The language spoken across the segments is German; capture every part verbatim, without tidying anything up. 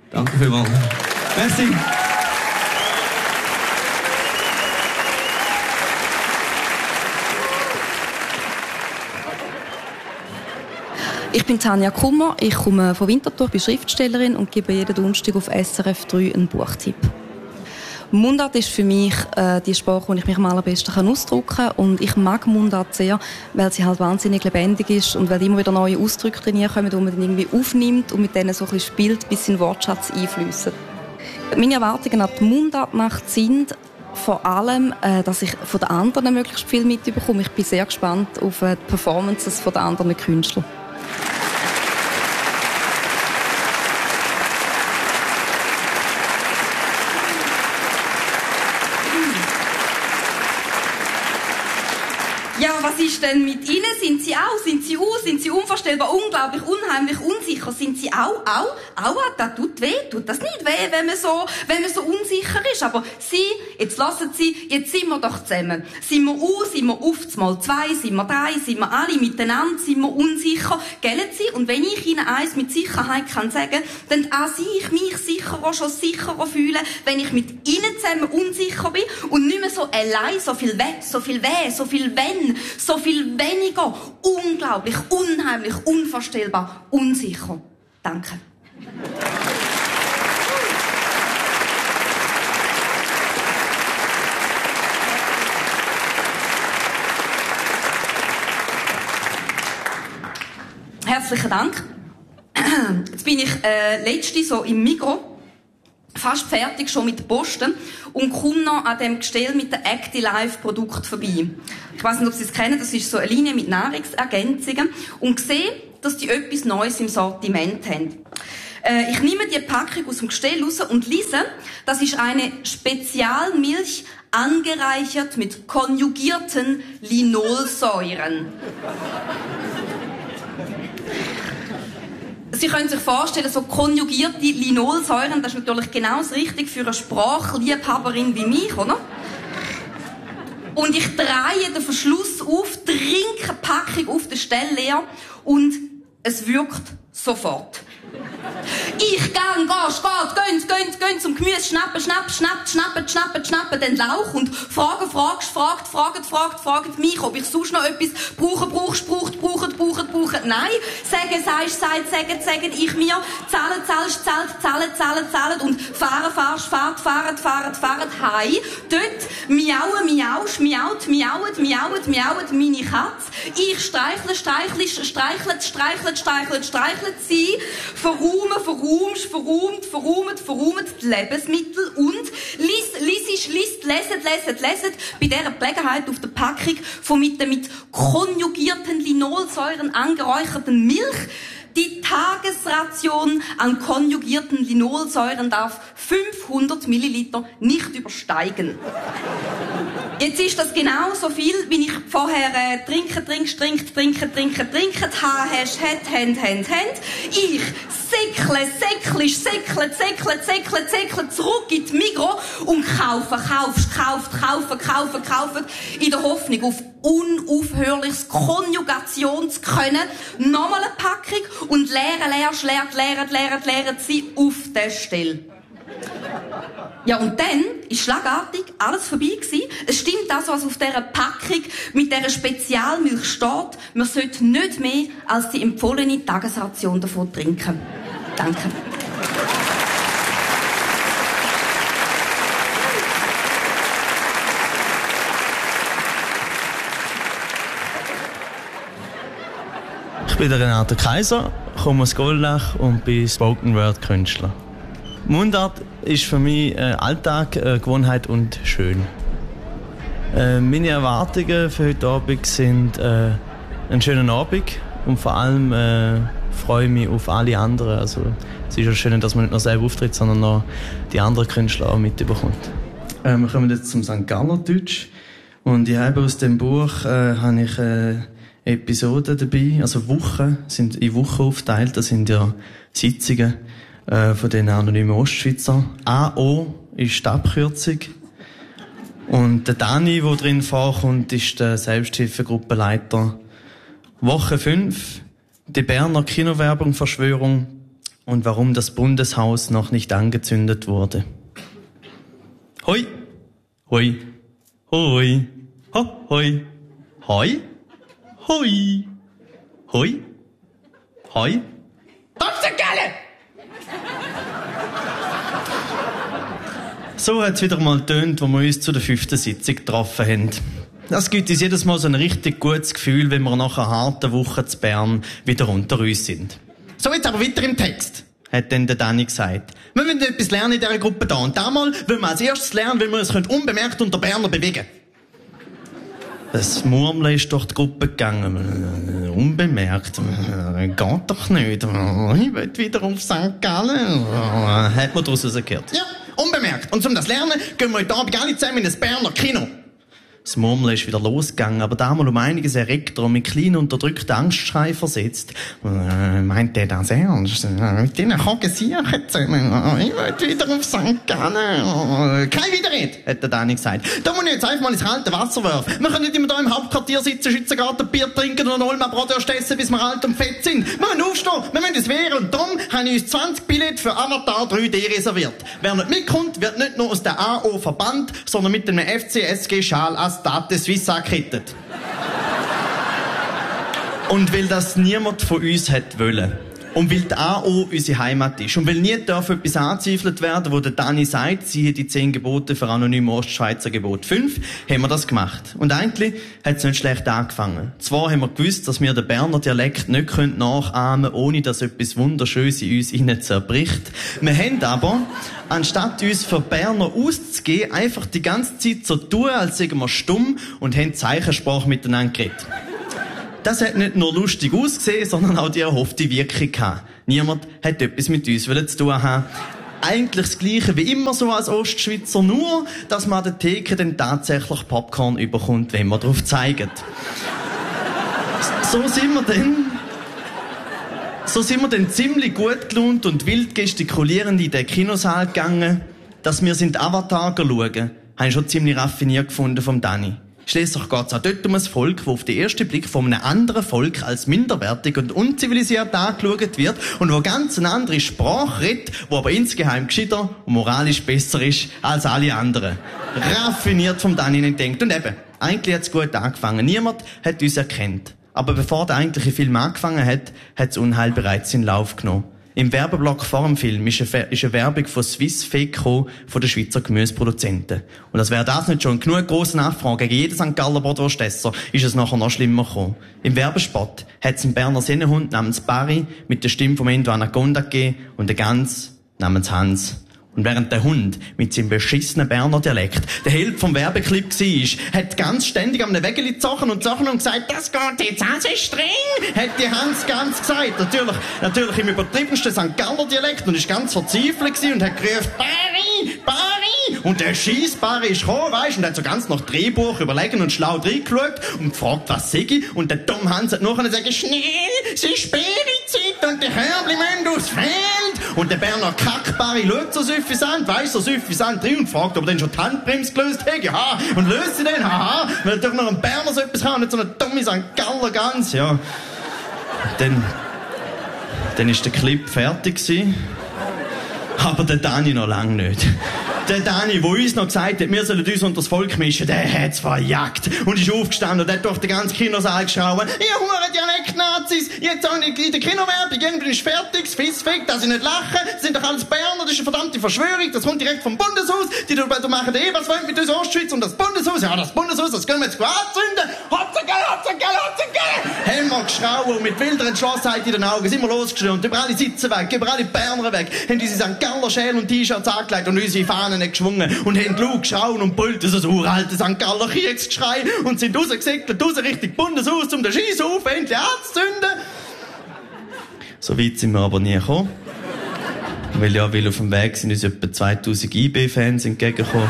Danke vielmals. Merci. Ich bin Tanja Kummer, ich komme von Winterthur, bin Schriftstellerin und gebe jeden Donnerstag auf S R F drei einen Buchtipp. Mundart ist für mich äh, die Sprache, wo ich mich am allerbesten kann ausdrücken kann. Und ich mag Mundart sehr, weil sie halt wahnsinnig lebendig ist und weil immer wieder neue Ausdrücke drin kommen, die man dann irgendwie aufnimmt und mit denen so ein bisschen spielt, bis in den Wortschatz einfliessen. Meine Erwartungen an die Mundartnacht sind vor allem, äh, dass ich von den anderen möglichst viel mitbekomme. Ich bin sehr gespannt auf äh, die Performances von den anderen Künstlern. Ja, was ist denn mit Ihnen? Sind Sie auch? Sind Sie aus? Sind Sie unvorstellbar, unglaublich, unheimlich, unsicher? Sind Sie auch? Auch? Auch? Das tut weh? Tut das nicht weh, wenn man so, wenn man so unsicher ist? Aber Sie, jetzt lassen Sie, jetzt sind wir doch zusammen. Sind wir aus? Sind wir auf mal zwei? Sind wir drei? Sind wir alle miteinander? Sind wir unsicher? Gellen Sie? Und wenn ich Ihnen eins mit Sicherheit kann sagen, dann auch Sie, ich mich sicherer, schon sicherer fühlen, wenn ich mit Ihnen zusammen unsicher bin und nicht mehr so allein, so viel weh, so viel weh, so viel wenn, so viel weniger, unglaublich, unheimlich, unvorstellbar, unsicher. Danke. Herzlichen Dank. Jetzt bin ich äh, letzte so im Migros, fast fertig schon mit der Posten und komme noch an dem Gestell mit dem Acti-Life-Produkt vorbei. Ich weiss nicht, ob Sie es kennen, das ist so eine Linie mit Nahrungsergänzungen und sehe, dass die etwas Neues im Sortiment haben. Äh, ich nehme die Packung aus dem Gestell raus und lese, das ist eine Spezialmilch angereichert mit konjugierten Linolsäuren. Sie können sich vorstellen, so konjugierte Linolsäuren, das ist natürlich genau das Richtige für eine Sprachliebhaberin wie mich, oder? Und ich drehe den Verschluss auf, trinke eine Packung auf der Stelle leer und es wirkt sofort. Ich gang, gehst, geht, gönnt, gönnt, gönnt zum Gemüse, schnappen, schnappen, schnappt, schnappen, schnappen, schnappen den Lauch und fragen, fragst, fragt, fragt, fragt, fragt mich, ob ich sonst noch etwas brauche, brauchst, braucht, braucht, braucht, braucht. Nein, sagen, sagst, sagt, sagen, sagen, ich mir, zahlen, zahlst, zahlt, zahlen, zahlen, zahlen und fahren, fahrst, fahrt, fahren, fahren, fahren, hei. Dort miauen, miausch, miaut, miauet, miauet, miauet meine Katze. Ich streichle, streichle, streichle, streichle, streichle, streichle sie, verruhmen, verruhmt, verruhmt, verruhmt, verruhmt die Lebensmittel und liest, liest, liest, leset, leset, leset bei dieser Gelegenheit auf der Packung von mit der mit konjugierten Linolsäuren angeräucherten Milch. Die Tagesration an konjugierten Linolsäuren darf fünfhundert Milliliter nicht übersteigen. Jetzt ist das genauso viel, wie ich vorher äh, trinken, trinkst, trinkt, trinken, trinken, trinken, ha, hast, hat, hand, hand, hand. Ich säckle, säckle, säckle, säckle, säckle, säckle zurück in die Migros und kaufe, kaufst, kauft, kaufe, kaufe, kaufe, in der Hoffnung auf unaufhörliches Konjugationskönnen. Nochmal eine Packung und leeren, leerst, leert, leert, leert, leert sie auf der Stelle. Ja, und dann ist schlagartig alles vorbei gewesen. Es stimmt das, was auf dieser Packung mit dieser Spezialmilch steht. Man sollte nicht mehr als die empfohlene Tagesration davon trinken. Danke. Ich bin der Renate Kaiser, komme aus Goldach und bin Spoken Word Künstler. Mundart ist für mich äh, Alltag, äh, Gewohnheit und schön. Äh, meine Erwartungen für heute Abend sind äh, einen schönen Abend und vor allem äh, freue ich mich auf alle anderen. Also, es ist ja schön, dass man nicht nur selber auftritt, sondern noch die anderen Künstler auch mitbekommt. Äh, wir kommen jetzt zum Sankt Galler Deutsch und ich habe aus dem Buch äh, habe ich äh, Episoden dabei, also Wochen, sind in Wochen aufgeteilt. Das sind ja Sitzungen äh, von den anonymen Ostschweizer. A O ist die Abkürzung. Und der Dani, der drin vorkommt, ist der Selbsthilfegruppenleiter. Woche fünf, die Berner Kinowerbung Verschwörung. und warum das Bundeshaus noch nicht angezündet wurde. Hoi, hoi, hoi, ho, hoi, hoi, hoi, hoi, hoi. Hopsengelle! So hat es wieder mal getönt, wo wir uns zu der fünften Sitzung getroffen haben. Das gibt uns jedes Mal so ein richtig gutes Gefühl, wenn wir nach einer harten Woche zu Bern wieder unter uns sind. So, jetzt aber weiter im Text, hat dann der Danny gesagt. Wir wollen etwas lernen in dieser Gruppe da. Und damals wollen wir als erstes lernen, wie wir uns unbemerkt unter Berner bewegen können. Das Murmeln ist durch die Gruppe gegangen. Unbemerkt. Geht doch nicht. Ich will wieder auf Sankt Gallen. Hat man daraus gehört. Ja, unbemerkt. Und um das zu lernen, gehen wir heute Abend alle zusammen in das Berner Kino. Das Murmeln ist wieder losgegangen, aber damals um einiges erregter und mit kleinen unterdrückten Angstschrei versetzt. Äh, meint der das ernst? Mit denen Kogen sicher zusammen. Ich will wieder auf Sankt Gallen. Kein Widerrede, hat der Danny gesagt. Da muss ich jetzt einfach mal ins kalte Wasser werfen. Wir können nicht immer da im Hauptquartier sitzen, Schützengarten, Bier trinken und Olma Bratwurst essen, bis wir alt und fett sind. Wir müssen aufstehen, wir müssen uns wehren. Und darum habe ich uns zwanzig Billette für Avatar drei D reserviert. Wer nicht mitkommt, wird nicht nur aus der A O verbannt, sondern mit einem F C S G-Schal als State Suisse angekettet. Und weil das niemand von uns hat wollen. Und weil die A O unsere Heimat ist. Und weil nie darf etwas angezweifelt werden, wo der Danny sagt, siehe die zehn Gebote für anonyme Ostschweizer Gebot fünf, haben wir das gemacht. Und eigentlich hat es nicht schlecht angefangen. Zwar haben wir gewusst, dass wir den Berner Dialekt nicht nachahmen können, ohne dass etwas Wunderschönes in uns innen zerbricht. Wir haben aber, anstatt uns für Berner auszugeben, einfach die ganze Zeit so tun, als seien wir stumm und haben Zeichensprache miteinander geredet. Das hat nicht nur lustig ausgesehen, sondern auch die erhoffte Wirkung gehabt. Niemand hat etwas mit uns zu tun haben. Eigentlich das Gleiche wie immer so als Ostschweizer, nur, dass man an der Theke dann tatsächlich Popcorn überkommt, wenn man darauf zeigt. So sind wir dann, so sind wir dann ziemlich gut gelaunt und wild gestikulierend in den Kinosaal gegangen, dass wir sind Avatar schauen. Habe ich schon ziemlich raffiniert gefunden vom Danny. Schliesslich geht es auch dort um ein Volk, das auf den ersten Blick von einem anderen Volk als minderwertig und unzivilisiert angeschaut wird und wo ganz eine andere Sprache redet, die aber insgeheim gescheiter und moralisch besser ist als alle anderen. Raffiniert vom Danny nicht denkt. Und eben, eigentlich hat es gut angefangen. Niemand hat uns erkannt. Aber bevor der eigentliche Film angefangen hat, hat das Unheil bereits in Lauf genommen. Im Werbeblock vor dem Film ist eine, ist eine Werbung von Swiss Fake gekommen, von den Schweizer Gemüseproduzenten. Und als wäre das nicht schon genug grosse Nachfrage gegen jeden Sankt Galler Bratwurstesser, ist es nachher noch schlimmer gekommen. Im Werbespot hat es einen Berner Sennenhund namens Barry mit der Stimme vom Endo Anaconda gegeben und eine Gans namens Hans. Und während der Hund mit seinem beschissenen Berner Dialekt der Held vom Werbeclip war, hat ganz ständig am Wägeli gezogen und zogen und gesagt, das geht jetzt also streng, hat die Hans ganz gesagt. Natürlich, natürlich im übertriebensten Sankt Galler Dialekt und ist ganz verzweifelt gewesen und hat gerufen, Barry, Barry! Und der Scheissbarry ist gekommen, weisst, und hat so ganz nach Drehbuch überlegen und schlau reingeschaut und gefragt, was sei ich? Und der Tom Hans hat nachher gesagt, schnell, es ist Sperrizeit und die Körbli müssen aufs Feld. Und der Berner Kackbarry schaut so suffisant, weiss so suffisant drin und fragt, ob er denn schon die Handbremse gelöst hat. Ja, und löst sie denn? Haha, weil doch noch ein Berner so etwas kann und nicht so eine dumme Sankt Galler Gans. Ja. Dann, dann ist der Clip fertig gewesen. Aber der Dani noch lange nicht. Der Dani, der uns noch gesagt hat, wir sollen uns unter das Volk mischen, der hat's verjagt. Und ist aufgestanden und hat durch den ganzen Kinosaal geschrauen. Ihr hure Dialekt-Nazis, jetzt auch in der Kinowerbung, irgendwie ist fertig, das Fissfick, dass ich nicht lache, das sind doch alles Berner, das ist eine verdammte Verschwörung, das kommt direkt vom Bundeshaus, die da machen eh, was wollen mit uns Ostschweiz und das Bundeshaus, ja, das Bundeshaus, das können wir jetzt anzünden. Hopsengell, Hopsengell, Hopsengell! Haben wir geschrauen und mit wilder Entschlossenheit in den Augen sind wir losgestürmt, über alle Sitze weg, über alle Berner weg, haben unsere Sankt Galler Schäl und T-Shirts angelegt und unsere Fahnen nicht geschwungen und haben laut geschaut und brüllt so ein uraltes Sankt Galler Kriegsgeschrei und sind rausgesegelt, raus Richtung Bundeshaus, um den Scheisshof endlich anzuzünden. So weit sind wir aber nie gekommen. Weil ja, weil auf dem Weg sind uns etwa zweitausend I B-Fans entgegengekommen.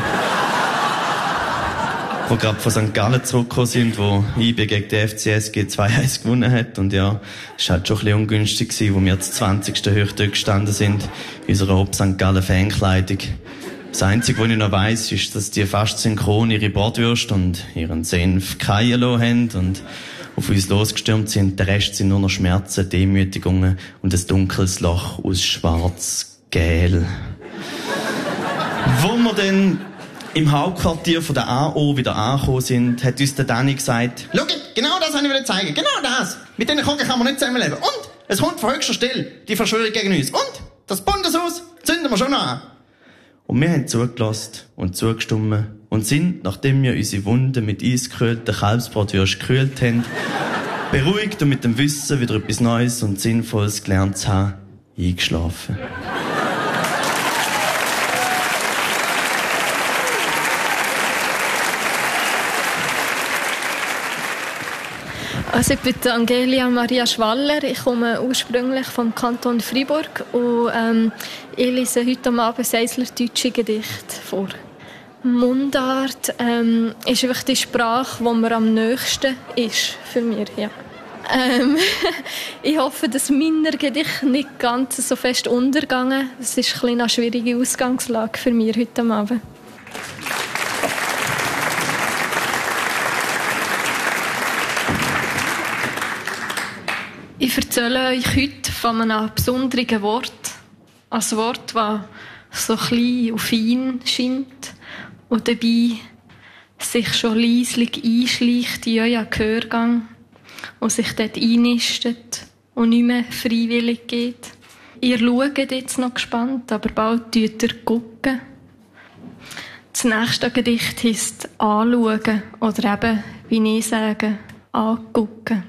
Die gerade von Sankt Gallen zurückgekommen sind, wo I B gegen die F C S G zwei eins gewonnen hat. Und ja, es war halt schon ein bisschen ungünstig gewesen, wo wir das zwanzigsten hoch dort gestanden sind, in unserer Ob Sankt Gallen Fankleidung. Das Einzige, was ich noch weiss, ist, dass die fast synchron ihre Bratwurst und ihren Senf keien lassen haben und auf uns losgestürmt sind. Der Rest sind nur noch Schmerzen, Demütigungen und ein dunkles Loch aus schwarz-gel. Wo wir dann im Hauptquartier von der A O wieder angekommen sind, hat uns der Danny gesagt, «Schaut, genau das wollte ich zeigen, genau das! Mit diesen Kogen kann man nicht zusammenleben. Und es kommt von höchster Stelle, die Verschwörung gegen uns. Und das Bundeshaus zünden wir schon noch an.» Und wir haben zugelassen und zugestimmt und sind, nachdem wir unsere Wunden mit eisgekühlten Kalbsbratwürsten gekühlt haben, beruhigt und mit dem Wissen, wieder etwas Neues und Sinnvolles gelernt zu haben, eingeschlafen. Also ich bin Angelia Maria Schwaller, ich komme ursprünglich vom Kanton Freiburg und ähm, ich lese heute Abend Seisler-deutsche Gedichte vor. Mundart ähm, ist wirklich die Sprache, die mir am nächsten ist für mich. Ja. Ähm, ich hoffe, dass meine Gedichte nicht ganz so fest untergehen. Es ist ein eine schwierige Ausgangslage für mich heute Abend. Ich erzähle euch heute von einem besonderen Wort. Ein Wort, das so klein und fein scheint und dabei sich schon leislich einschleicht in euren Gehörgang und sich dort einnistet und nicht mehr freiwillig geht. Ihr schaut jetzt noch gespannt, aber bald tut ihr gucken. Das nächste Gedicht heisst «Anschauen» oder eben, wie ich sage, «Angucken».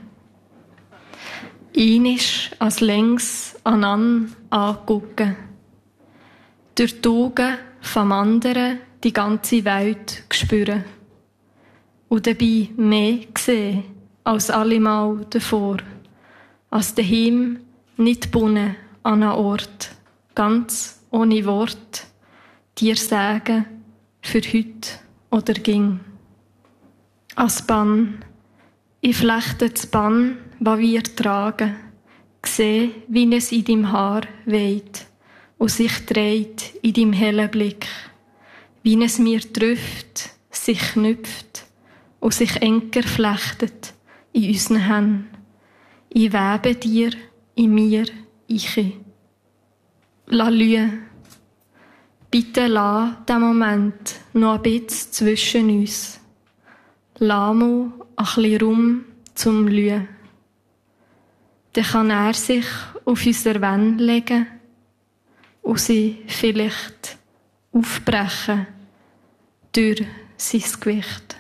Einisch als längs anan angucken. Durch die Augen vom anderen die ganze Welt spüren. Und dabei mehr sehen als allemal davor. Als daheim nicht gebunden an einen Ort. Ganz ohne Wort. Dir sagen, für heute oder ging. Als Bann. Ich flechte das Bann, was wir tragen, sehe, wie es in deinem Haar weht und sich dreht in deinem hellen Blick, wie es mir trifft, sich knüpft und sich enger flechtet in unseren Händen. Ich webe dir, in mir, ich. La Lue, bitte lass den Moment noch ein bisschen zwischen uns. Lass mal ein bisschen Raum zum Lüen. Dann kann er sich auf unsere Wände legen und sie vielleicht aufbrechen durch sein Gewicht.